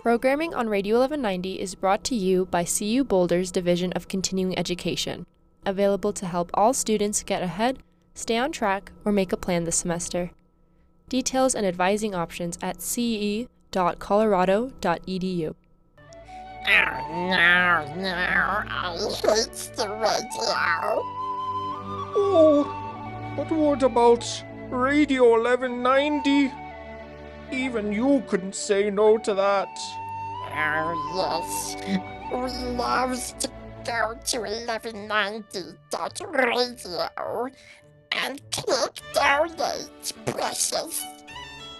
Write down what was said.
Programming on Radio 1190 is brought to you by CU Boulder's Division of Continuing Education, available to help all students get ahead, stay on track, or make a plan this semester. Details and advising options at ce.colorado.edu. No, I hate the radio. Oh, but what about Radio 1190? Even you couldn't say no to that. Oh, yes. We love to go to 1190.radio and click donate, precious.